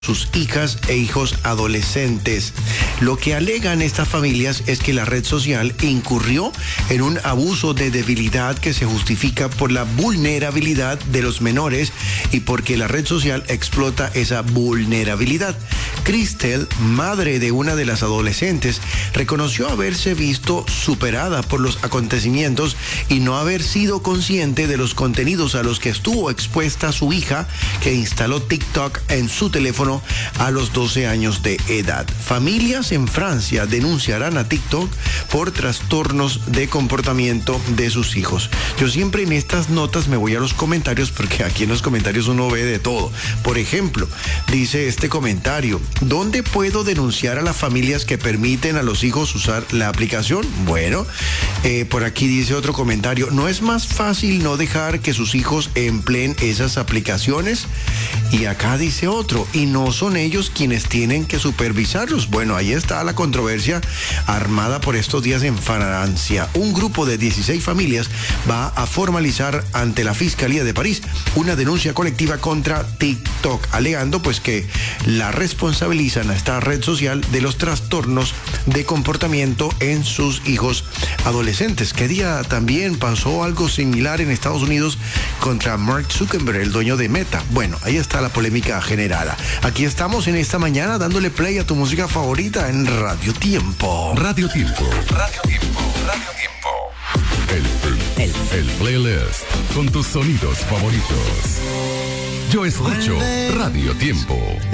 sus hijas e hijos adolescentes. Lo que alegan estas familias es que la red social incurrió en un abuso de debilidad que se justifica por la vulnerabilidad de los menores y porque la red social explota esa vulnerabilidad. Crystal, madre de una de las adolescentes, reconoció haberse visto superada por los acontecimientos y no haber sido consciente de los contenidos a los que estuvo expuesta su hija, que instaló TikTok en su teléfono a los 12 años de edad. Familias en Francia denunciarán a TikTok por trastornos de comportamiento de sus hijos. Yo siempre en estas notas me voy a los comentarios porque aquí en los comentarios uno ve de todo. Por ejemplo, dice este comentario: ¿dónde puedo denunciar a las familias que permiten a los hijos usar la aplicación? Bueno, por aquí dice otro comentario: ¿no es más fácil no dejar que sus hijos empleen esas aplicaciones? Y acá dice otro: ¿y no son ellos quienes tienen que supervisarlos? Bueno, ahí está la controversia armada por estos días en Francia. Un grupo de 16 familias va a formalizar ante la Fiscalía de París una denuncia colectiva contra TikTok, alegando pues que la responsabilizan a esta red social de los trastornos de comportamiento en sus hijos adolescentes. ¿Qué día también pasó algo similar en Estados Unidos contra Mark Zuckerberg, el dueño de Meta? Bueno, ahí está la polémica generada. Aquí estamos en esta mañana dándole play a tu música favorita en Radio Tiempo. Radio Tiempo. Radio Tiempo. Radio Tiempo. El playlist con tus sonidos favoritos. Yo escucho Radio Tiempo.